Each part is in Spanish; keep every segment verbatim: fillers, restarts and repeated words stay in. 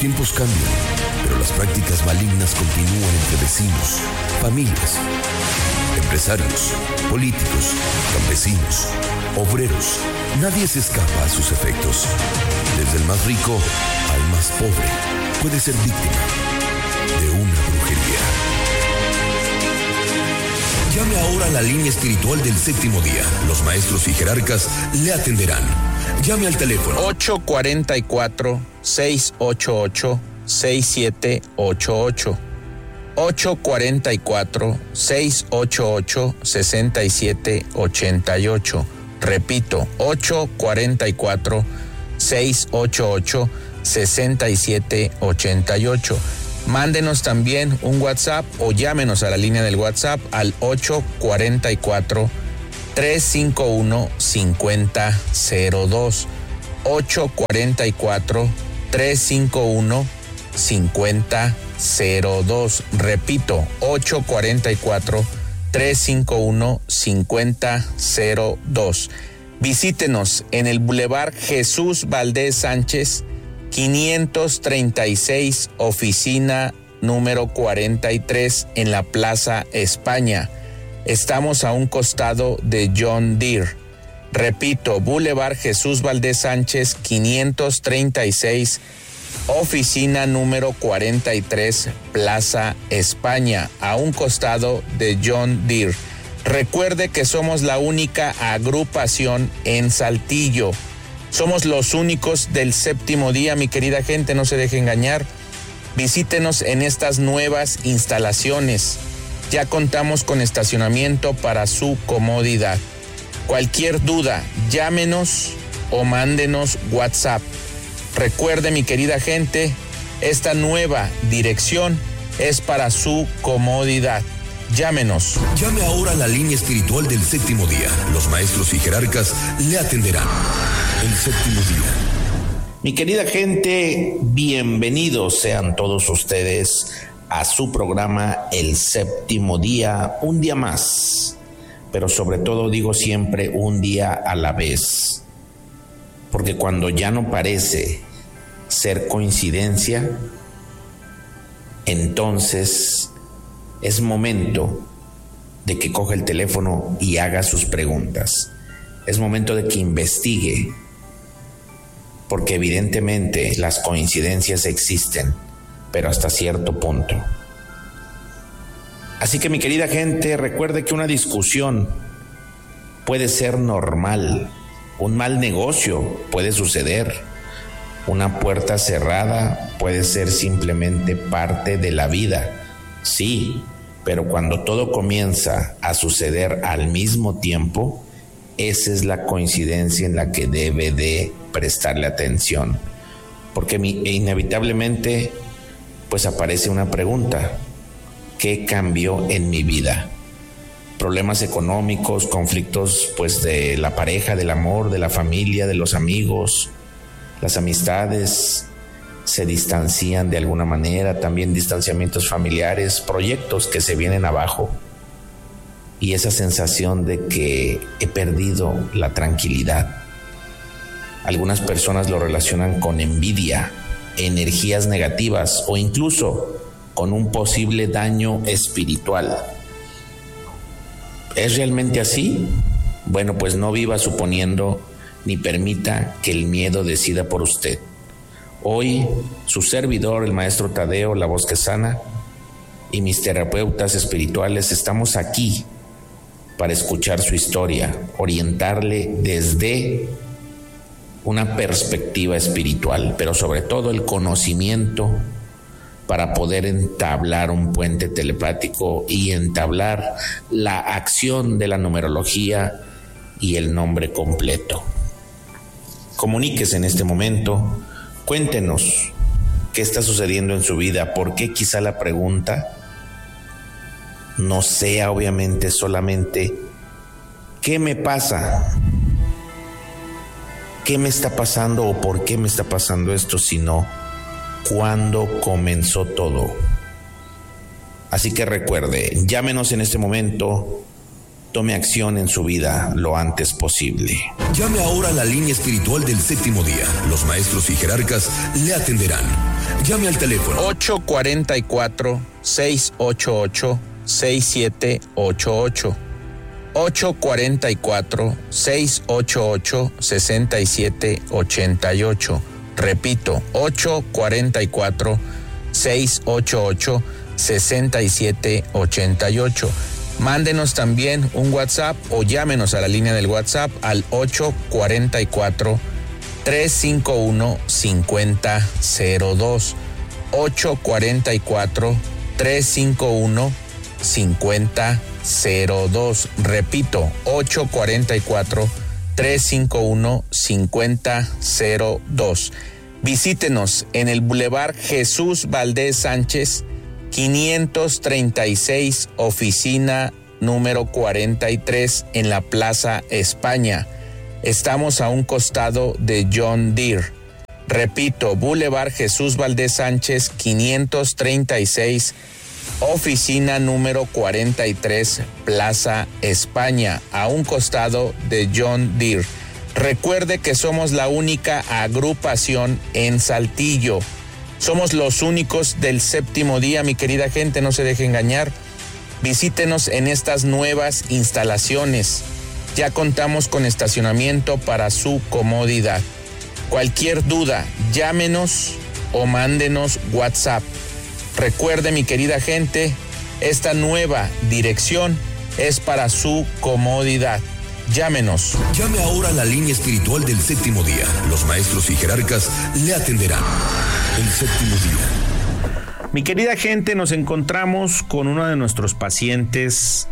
tiempos cambian, pero las prácticas malignas continúan entre vecinos, familias, empresarios, políticos, campesinos, obreros. Nadie se escapa a sus efectos. Desde el más rico al más pobre puede ser víctima de una brujería. Llame ahora a la línea espiritual del séptimo día. Los maestros y jerarcas le atenderán. Llame al teléfono ocho cuatro cuatro, seis ocho ocho, seis siete ocho ocho. ocho cuatro cuatro, seis ocho ocho, seis siete ocho ocho. Repito, ocho cuatro cuatro, seis ocho ocho, seis siete ocho ocho. Mándenos también un WhatsApp o llámenos a la línea del WhatsApp al ocho cuatro cuatro, tres cinco uno, cinco cero cero dos. ocho cuatro cuatro, tres cinco uno, cinco cero cero dos. Repito, ocho cuatro cuatro, tres cinco uno, cinco cero cero dos. Visítenos en el Boulevard Jesús Valdés Sánchez, quinientos treinta y seis, oficina número cuarenta y tres, en la Plaza España. Estamos a un costado de John Deere. Repito, Boulevard Jesús Valdés Sánchez, quinientos treinta y seis, oficina número cuarenta y tres, Plaza España, a un costado de John Deere. Recuerde que somos la única agrupación en Saltillo. Somos los únicos del séptimo día, mi querida gente, no se deje engañar. Visítenos en estas nuevas instalaciones. Ya contamos con estacionamiento para su comodidad. Cualquier duda, llámenos o mándenos WhatsApp. Recuerde, mi querida gente, esta nueva dirección es para su comodidad. Llámenos. Llame ahora a la línea espiritual del séptimo día. Los maestros y jerarcas le atenderán. El séptimo día. Mi querida gente, bienvenidos sean todos ustedes a su programa El Séptimo Día, un día más, pero sobre todo digo siempre un día a la vez, porque cuando ya no parece ser coincidencia, entonces es momento de que coja el teléfono y haga sus preguntas. Es momento de que investigue, porque evidentemente las coincidencias existen, pero hasta cierto punto. Así que, mi querida gente, recuerde que una discusión puede ser normal, un mal negocio puede suceder, una puerta cerrada puede ser simplemente parte de la vida, sí, pero cuando todo comienza a suceder al mismo tiempo, esa es la coincidencia en la que debe de prestarle atención, porque inevitablemente pues aparece una pregunta: ¿qué cambió en mi vida? Problemas económicos, conflictos pues de la pareja, del amor, de la familia, de los amigos, las amistades se distancian de alguna manera, también distanciamientos familiares, proyectos que se vienen abajo, y esa sensación de que he perdido la tranquilidad. Algunas personas lo relacionan con envidia, energías negativas o incluso con un posible daño espiritual. ¿Es realmente así? Bueno, pues no viva suponiendo ni permita que el miedo decida por usted. Hoy, su servidor, el maestro Tadeo, la voz que sana, y mis terapeutas espirituales estamos aquí para escuchar su historia, orientarle desde una perspectiva espiritual, pero sobre todo el conocimiento para poder entablar un puente telepático y entablar la acción de la numerología y el nombre completo. Comuníquese en este momento, cuéntenos qué está sucediendo en su vida, por qué quizá la pregunta no sea obviamente solamente ¿qué me pasa? ¿Qué me está pasando o por qué me está pasando esto? Sino ¿cuándo comenzó todo? Así que recuerde, llámenos en este momento tome acción en su vida lo antes posible. Llame ahora a la línea espiritual del séptimo día. Los maestros y jerarcas le atenderán. Llame al teléfono ocho cuatro cuatro, seis ocho ocho, seis siete ocho ocho. ocho cuatro cuatro, seis ocho ocho, seis siete ocho ocho. Repito, ocho cuatro cuatro, seis ocho ocho, seis siete ocho ocho. Mándenos también un WhatsApp o llámenos a la línea del WhatsApp al ocho cuatro cuatro, tres cinco uno, cinco cero cero dos. ocho cuatro cuatro, tres cinco uno, cinco cero cero dos. Repito, ocho cuatro cuatro, tres cinco uno, cinco cero cero dos. Visítenos en el Boulevard Jesús Valdés Sánchez, quinientos treinta y seis, oficina número cuarenta y tres, en la Plaza España. Estamos a un costado de John Deere. Repito, Boulevard Jesús Valdés Sánchez, quinientos treinta y seis, oficina número cuarenta y tres, Plaza España, a un costado de John Deere. Recuerde que somos la única agrupación en Saltillo. Somos los únicos del séptimo día, mi querida gente, no se deje engañar. Visítenos en estas nuevas instalaciones. Ya contamos con estacionamiento para su comodidad. Cualquier duda, llámenos o mándenos WhatsApp. Recuerde, mi querida gente, esta nueva dirección es para su comodidad. Llámenos. Llame ahora a la línea espiritual del séptimo día. Los maestros y jerarcas le atenderán. El séptimo día. Mi querida gente, nos encontramos con uno de nuestros pacientes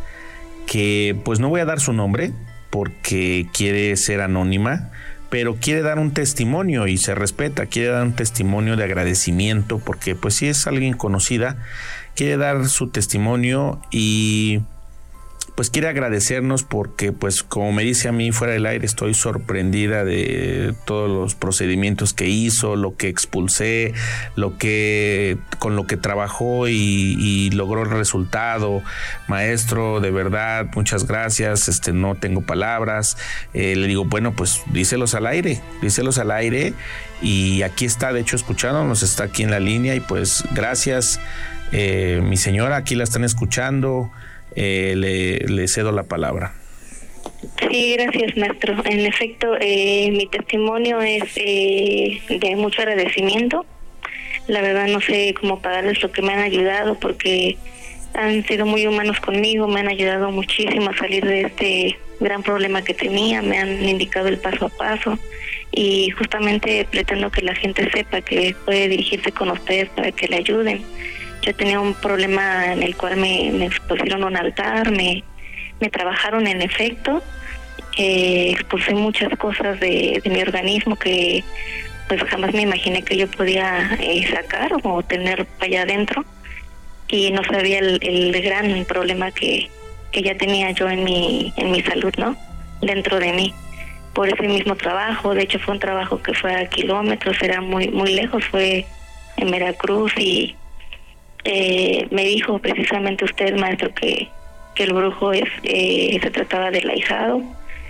que, pues no voy a dar su nombre porque quiere ser anónima, pero quiere dar un testimonio y se respeta, quiere dar un testimonio de agradecimiento porque pues si es alguien conocida, quiere dar su testimonio y pues quiere agradecernos porque pues como me dice a mí fuera del aire, estoy sorprendida de todos los procedimientos que hizo, lo que expulsé, lo que con lo que trabajó y, y logró el resultado. Maestro, de verdad, muchas gracias, este no tengo palabras. Eh, le digo, bueno, pues díselos al aire, díselos al aire y aquí está, de hecho escuchándonos, está aquí en la línea y pues gracias, eh, mi señora, aquí la están escuchando. Eh, le, le cedo la palabra. Sí, gracias, maestro. En efecto, eh, mi testimonio es eh, de mucho agradecimiento. La verdad no sé cómo pagarles lo que me han ayudado porque han sido muy humanos conmigo, me han ayudado muchísimo a salir de este gran problema que tenía, me han indicado el paso a paso y justamente pretendo que la gente sepa que puede dirigirse con ustedes para que le ayuden. Yo tenía un problema en el cual me, me expusieron un altar, me, me trabajaron en efecto, eh, expulsé muchas cosas de, de mi organismo que pues jamás me imaginé que yo podía eh, sacar o tener allá adentro y no sabía el, el gran problema que, que ya tenía yo en mi, en mi salud, ¿no? Dentro de mí. Por ese mismo trabajo, de hecho fue un trabajo que fue a kilómetros, era muy, muy lejos, fue en Veracruz y Eh, me dijo precisamente usted, maestro, que, que el brujo es eh, se trataba del ahijado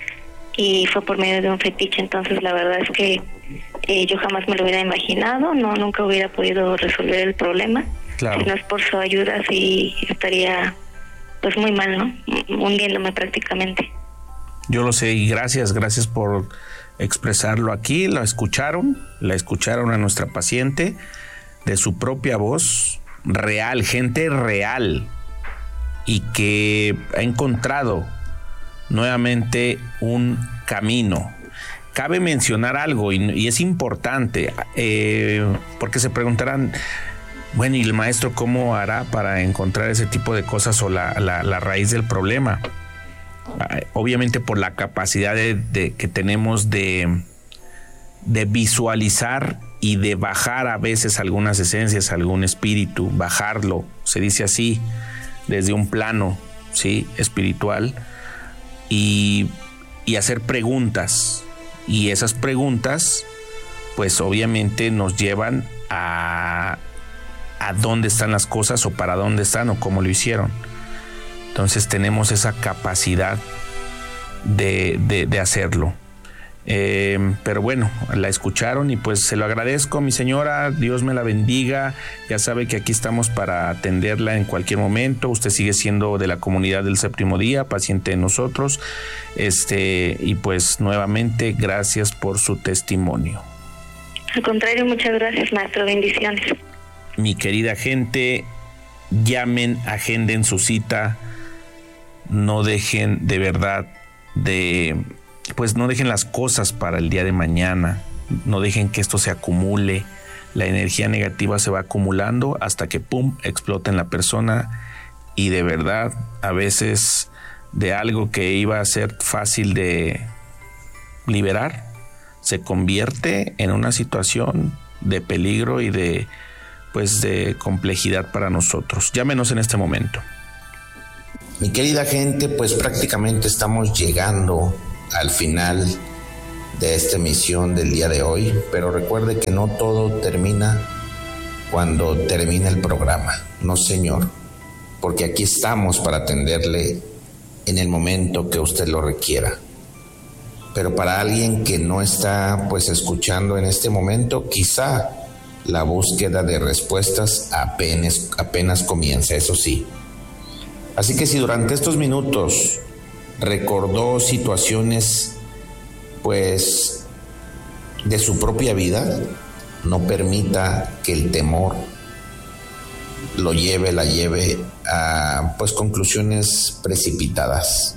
y fue por medio de un fetiche. Entonces la verdad es que eh, yo jamás me lo hubiera imaginado, no nunca hubiera podido resolver el problema. Claro. Si no es por su ayuda, sí estaría pues muy mal, ¿no? Hundiéndome prácticamente. Yo lo sé y gracias, gracias por expresarlo aquí. La escucharon, la escucharon a nuestra paciente de su propia voz. Real, gente real y que ha encontrado nuevamente un camino. Cabe mencionar algo y, y es importante eh, porque se preguntarán, bueno, ¿y el maestro cómo hará para encontrar ese tipo de cosas o la, la, la raíz del problema? Obviamente por la capacidad de, de, que tenemos de, de visualizar y de bajar a veces algunas esencias, algún espíritu, bajarlo, se dice así, desde un plano, ¿sí?, espiritual, y, y hacer preguntas. Y esas preguntas, pues obviamente nos llevan a, a dónde están las cosas o para dónde están o cómo lo hicieron. Entonces tenemos esa capacidad de, de, de hacerlo. Eh, pero bueno, la escucharon y pues se lo agradezco, mi señora, Dios me la bendiga. Ya sabe que aquí estamos para atenderla en cualquier momento. Usted sigue siendo de la comunidad del Séptimo Día, paciente de nosotros. Este, y pues nuevamente gracias por su testimonio. Al contrario, muchas gracias, maestro, bendiciones. Mi querida gente, llamen, agenden su cita, no dejen de verdad de... pues no dejen las cosas para el día de mañana, no dejen que esto se acumule, la energía negativa se va acumulando hasta que pum, explota en la persona y de verdad a veces de algo que iba a ser fácil de liberar, se convierte en una situación de peligro y de pues de complejidad para nosotros. Llámenos en este momento. Mi querida gente, pues prácticamente estamos llegando al final de esta emisión del día de hoy, pero recuerde que no todo termina cuando termina el programa, no señor, porque aquí estamos para atenderle en el momento que usted lo requiera. Pero para alguien que no está pues escuchando en este momento, quizá la búsqueda de respuestas apenas, apenas comienza, eso sí. Así que si durante estos minutos recordó situaciones pues de su propia vida, no permita que el temor lo lleve, la lleve a pues conclusiones precipitadas.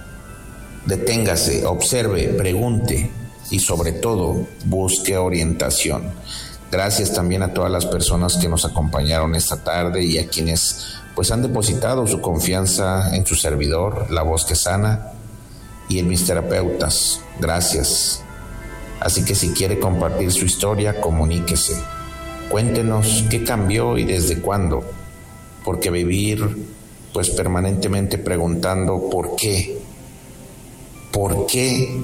Deténgase, observe, pregunte y sobre todo busque orientación. Gracias también a todas las personas que nos acompañaron esta tarde y a quienes pues han depositado su confianza en su servidor, La Voz que Sana, y en mis terapeutas. Gracias. Así que si quiere compartir su historia, comuníquese. Cuéntenos qué cambió y desde cuándo. Porque vivir pues permanentemente preguntando por qué, por qué,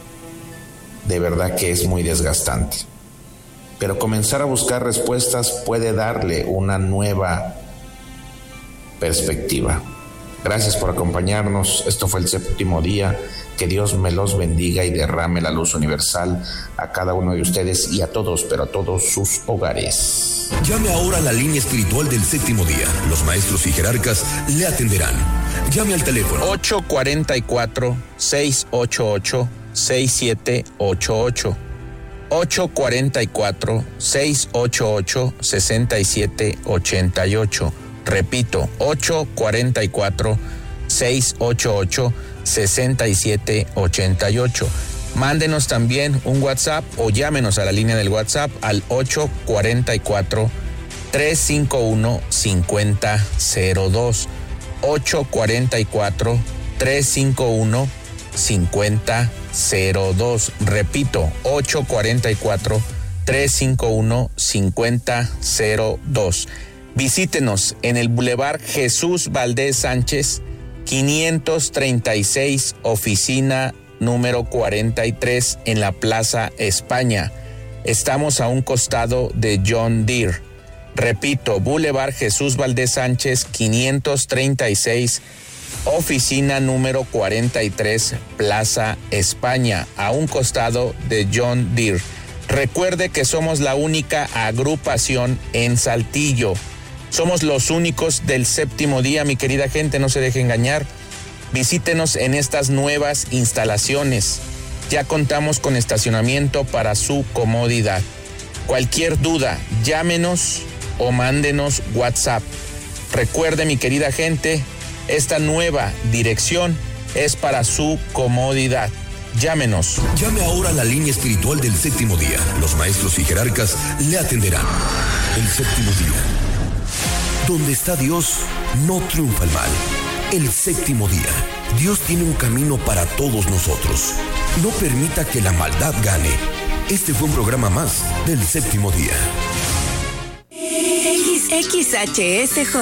de verdad que es muy desgastante. Pero comenzar a buscar respuestas puede darle una nueva perspectiva. Gracias por acompañarnos. Esto fue el Séptimo Día. Que Dios me los bendiga y derrame la luz universal a cada uno de ustedes y a todos, pero a todos sus hogares. Llame ahora a la línea espiritual del Séptimo Día. Los maestros y jerarcas le atenderán. Llame al teléfono ocho cuatro cuatro, seis ocho ocho, seis siete ocho ocho. ocho cuatro cuatro, seis ocho ocho, seis siete ocho ocho. Repito, ocho cuatro cuatro, seis ocho ocho, seis siete ocho ocho. Mándenos también un WhatsApp o llámenos a la línea del WhatsApp al ocho cuatro cuatro, tres cinco uno, cinco cero cero dos. ocho cuatro cuatro, tres cinco uno, cinco cero cero dos. Repito, ocho cuatro cuatro, tres cinco uno, cinco cero cero dos. Visítenos en el Boulevard Jesús Valdés Sánchez, quinientos treinta y seis, oficina número cuarenta y tres, en la Plaza España. Estamos a un costado de John Deere. Repito, Boulevard Jesús Valdés Sánchez, quinientos treinta y seis, oficina número cuarenta y tres, Plaza España, a un costado de John Deere. Recuerde que somos la única agrupación en Saltillo. Somos los únicos del Séptimo Día, mi querida gente, no se deje engañar. Visítenos en estas nuevas instalaciones. Ya contamos con estacionamiento para su comodidad. Cualquier duda, llámenos o mándenos WhatsApp. Recuerde, mi querida gente, esta nueva dirección es para su comodidad. Llámenos. Llame ahora a la línea espiritual del Séptimo Día. Los maestros y jerarcas le atenderán. El Séptimo Día. Donde está Dios, no triunfa el mal. El Séptimo Día. Dios tiene un camino para todos nosotros. No permita que la maldad gane. Este fue un programa más del Séptimo Día. X H S J